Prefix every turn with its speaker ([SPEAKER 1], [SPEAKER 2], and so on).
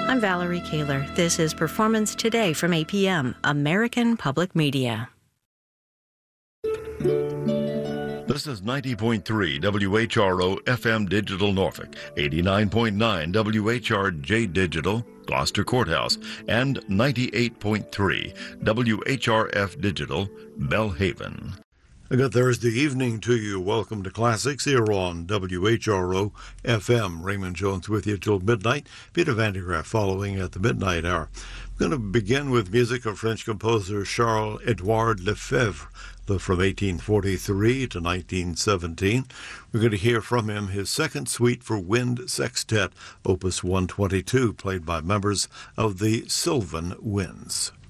[SPEAKER 1] I'm Valerie Kaler. This is Performance Today from APM, American Public Media.
[SPEAKER 2] This is 90.3 WHRO FM Digital Norfolk, 89.9 WHRJ Digital, Gloucester Courthouse, and 98.3 WHRF Digital, Belhaven.
[SPEAKER 3] A good Thursday evening to you. Welcome to Classics here on WHRO FM. Raymond Jones with you till midnight. Peter Van de Graaff following at the midnight hour. I'm going to begin with music of French composer Charles-Édouard Lefebvre from 1843 to 1917. We're going to hear from him his second suite for wind sextet, Opus 122, played by members of the Sylvan Winds.